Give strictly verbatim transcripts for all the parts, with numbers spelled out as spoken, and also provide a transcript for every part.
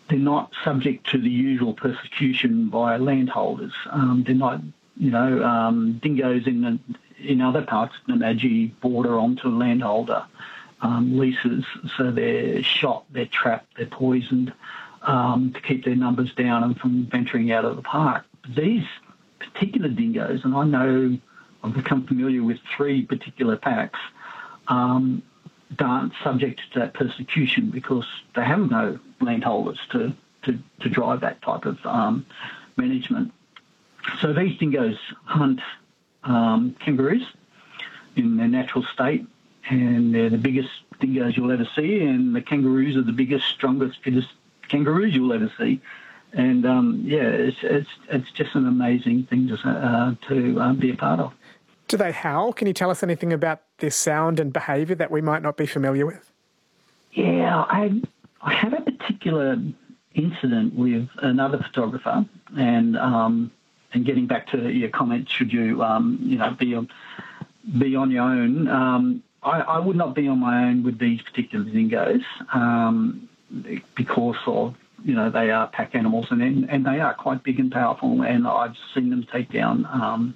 they're not subject to the usual persecution by landholders. Um, they're not, you know, um, dingoes in the, in other parts of Namadgi border onto landholder um, leases, so they're shot, they're trapped, they're poisoned um, to keep their numbers down and from venturing out of the park. These particular dingoes, and I know I've become familiar with three particular packs, um, aren't subject to that persecution because they have no landholders to, to, to drive that type of um, management. So these dingoes hunt um, kangaroos in their natural state, and they're the biggest dingoes you'll ever see, and the kangaroos are the biggest, strongest, fittest kangaroos you'll ever see. And, um, yeah, it's, it's it's just an amazing thing to, uh, to um, be a part of. Do they howl? Can you tell us anything about their sound and behaviour that we might not be familiar with? Yeah, I I had a particular incident with another photographer, and um, and getting back to your comment, should you um, you know be on be on your own? Um, I, I would not be on my own with these particular dingoes um, because of you know they are pack animals, and and they are quite big and powerful, and I've seen them take down Um,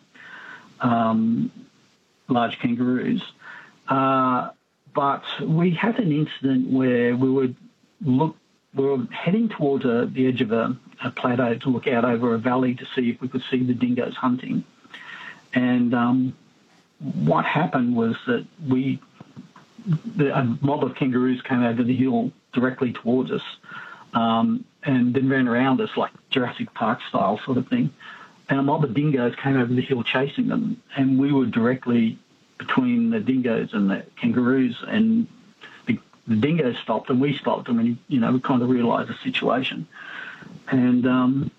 Um, large kangaroos. Uh, but we had an incident where we would look, we were heading towards a, the edge of a, a plateau to look out over a valley to see if we could see the dingoes hunting. And um, what happened was that we, the, a mob of kangaroos came over the hill directly towards us um, and then ran around us like Jurassic Park style sort of thing. And a mob of dingoes came over the hill chasing them, and we were directly between the dingoes and the kangaroos, and the, the dingoes stopped and we stopped, and we, you know, we kind of realised the situation. And um,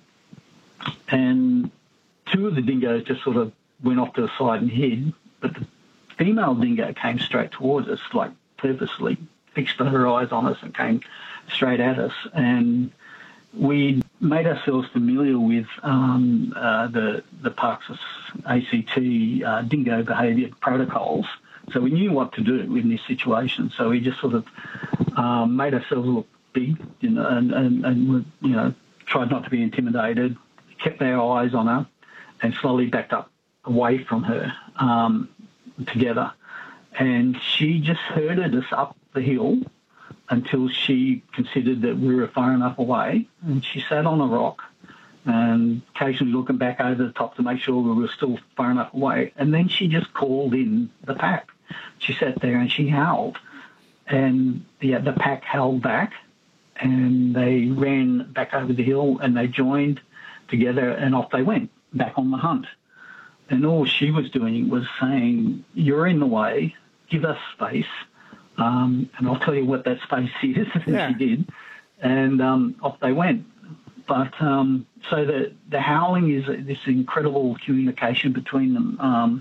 and two of the dingoes just sort of went off to the side and hid, but the female dingo came straight towards us, like purposely fixed her eyes on us and came straight at us. And we made ourselves familiar with um, uh, the the park's A C T uh, dingo behaviour protocols, so we knew what to do in this situation. So we just sort of um, made ourselves look big, you know, and, and, and you know tried not to be intimidated, kept our eyes on her, and slowly backed up away from her um, together. And she just herded us up the hill until she considered that we were far enough away, and she sat on a rock and occasionally looking back over the top to make sure we were still far enough away, and then she just called in the pack. She sat there and she howled, and the, the pack howled back, and they ran back over the hill and they joined together and off they went, back on the hunt. And all she was doing was saying, "You're in the way, give us space." Um, and I'll tell you what that space is, and yeah. She did. And um, off they went. But um, so the, the howling is this incredible communication between them. Um,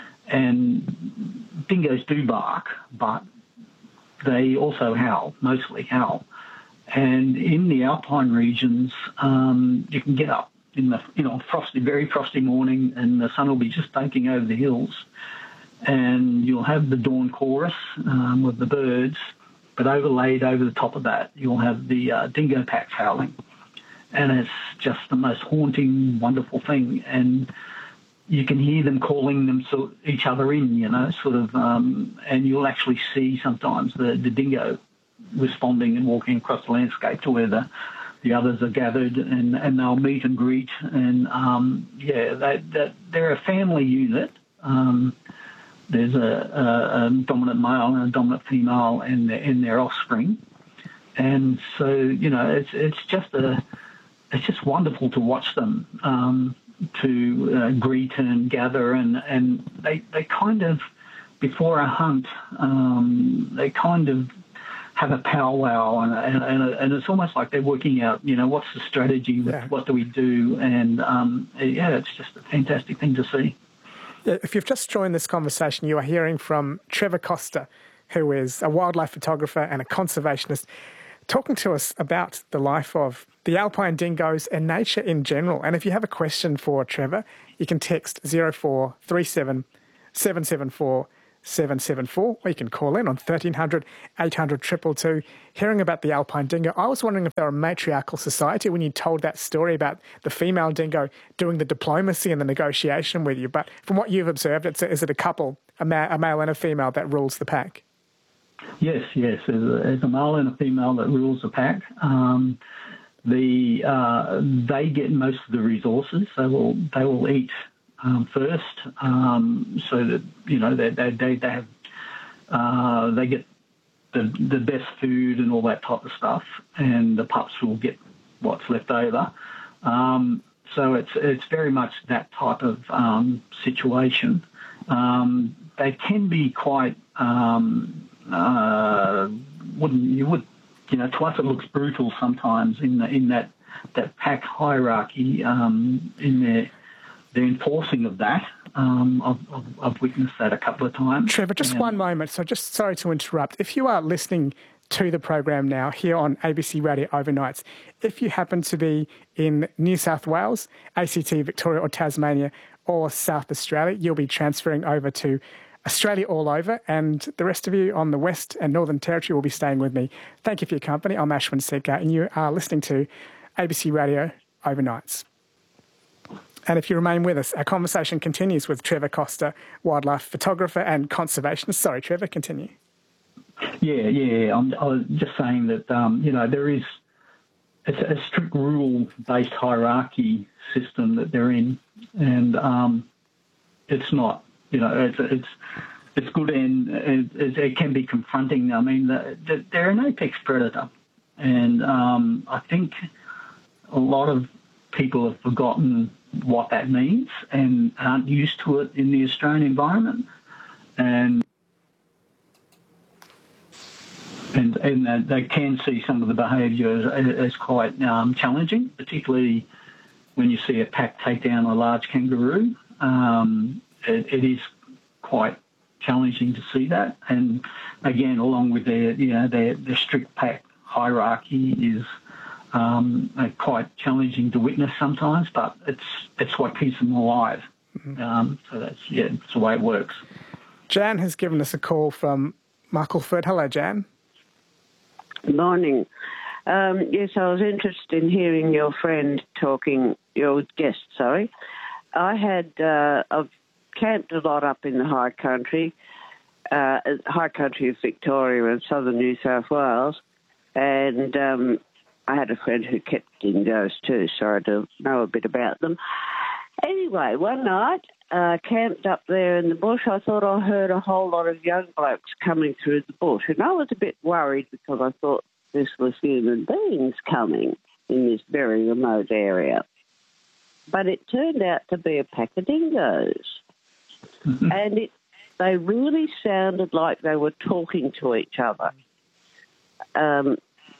and dingoes do bark, but they also howl, mostly howl. And in the alpine regions, um, you can get up in the you know frosty, very frosty morning, and the sun will be just baking over the hills. And you'll have the dawn chorus um, with the birds, but overlaid over the top of that, you'll have the uh, dingo packs howling. And it's just the most haunting, wonderful thing. And you can hear them calling them so, each other in, you know, sort of, um, and you'll actually see sometimes the, the dingo responding and walking across the landscape to where the, the others are gathered, and, and they'll meet and greet. And, um, yeah, they, they, they're a family unit. Um, There's a, a, a dominant male and a dominant female and their, and their offspring, and so you know it's it's just a it's just wonderful to watch them um, to uh, greet and gather, and, and they they kind of before a hunt um, they kind of have a powwow, and and, and and it's almost like they're working out you know what's the strategy, yeah. what do we do, and um, yeah, it's just a fantastic thing to see. If you've just joined this conversation, you are hearing from Trevor Coster, who is a wildlife photographer and a conservationist, talking to us about the life of the alpine dingoes and nature in general. And if you have a question for Trevor, you can text zero four three seven seven seven four seven seven four, or you can call in on thirteen hundred, eight hundred, two two two. Hearing about the Alpine dingo, I was wondering if they're a matriarchal society when you told that story about the female dingo doing the diplomacy and the negotiation with you. But from what you've observed, it's a, is it a couple, a, ma- a male and a female, that rules the pack? Yes, yes. There's a, there's a male and a female that rules the pack. Um, the uh, they get most of the resources. They will they will eat um, first, um, so that you know they they they, they have uh, they get the the best food and all that type of stuff, and the pups will get what's left over. Um, so it's it's very much that type of um, situation. Um, they can be quite. Um, uh, wouldn't you would. You know, to us it looks brutal sometimes in the, in that that pack hierarchy, um, in their the enforcing of that. Um, I've, I've, I've witnessed that a couple of times. Trevor, just and, one moment. So, just sorry to interrupt. If you are listening to the program now here on A B C Radio Overnights, if you happen to be in New South Wales, A C T, Victoria, or Tasmania, or South Australia, you'll be transferring over to Australia all over, and the rest of you on the West and Northern Territory will be staying with me. Thank you for your company. I'm Ashwin Segar, and you are listening to A B C Radio Overnights. And if you remain with us, our conversation continues with Trevor Costa, wildlife photographer and conservationist. Sorry, Trevor, continue. Yeah, yeah. I'm, I was just saying that, um, you know, there is it's a strict rule-based hierarchy system that they're in, and um, it's not. You know, it's it's it's good and it, it can be confronting. I mean, the, the, they're an apex predator, and um, I think a lot of people have forgotten what that means and aren't used to it in the Australian environment, and and and they can see some of the behaviour as, as quite um, challenging, particularly when you see a pack take down a large kangaroo. Um, It, it is quite challenging to see that, and again, along with their, you know, their, their strict pack hierarchy is um, quite challenging to witness sometimes. But it's it's what keeps them alive. Mm-hmm. Um, so that's yeah, it's the way it works. Jan has given us a call from Muckleford. Hello, Jan. Good morning. Um, yes, I was interested in hearing your friend talking, your guest. Sorry, I had uh, I've camped a lot up in the high country, uh, high country of Victoria and southern New South Wales, and um, I had a friend who kept dingoes too, so I do know a bit about them. Anyway, one night, uh, camped up there in the bush, I thought I heard a whole lot of young blokes coming through the bush, and I was a bit worried because I thought this was human beings coming in this very remote area. But it turned out to be a pack of dingoes. Mm-hmm. And it, they really sounded like they were talking to each other. Um,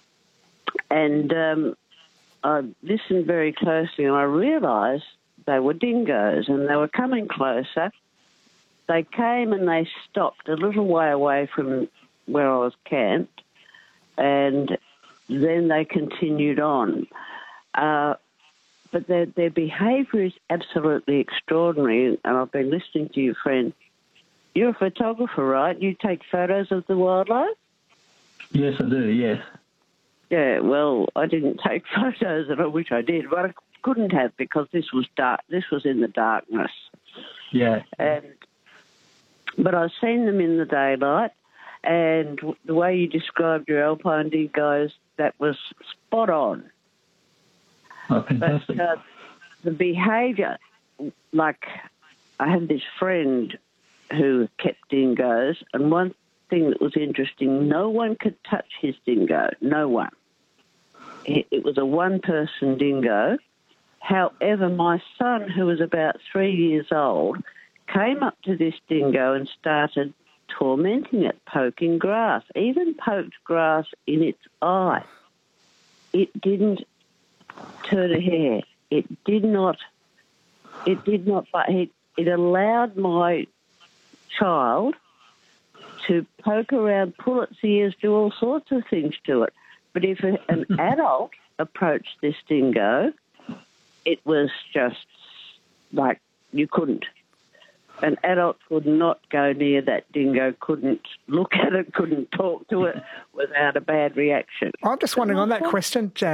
and um, I listened very closely and I realised they were dingoes and they were coming closer. They came and they stopped a little way away from where I was camped, and then they continued on. Uh, But their, their behaviour is absolutely extraordinary, and I've been listening to you, friend. You're a photographer, right? You take photos of the wildlife? Yes, I do, yes. Yeah, well, I didn't take photos, and I wish I did, but I couldn't have because this was dark. This was in the darkness. Yeah. And but I've seen them in the daylight, and the way you described your alpine dingoes, that was spot on. Oh, fantastic. But uh, the behaviour, like I had this friend who kept dingoes, and one thing that was interesting, no one could touch his dingo, no one. It, it was a one-person dingo. However, my son, who was about three years old, came up to this dingo and started tormenting it, poking grass, even poked grass in its eye. It didn't turn a hair. It did not, it did not, but it, it allowed my child to poke around, pull its ears, do all sorts of things to it. But if a, an adult approached this dingo, it was just like you couldn't. and adults would not go near that dingo, couldn't look at it, couldn't talk to it without a bad reaction. I'm just wondering on that question, Jan,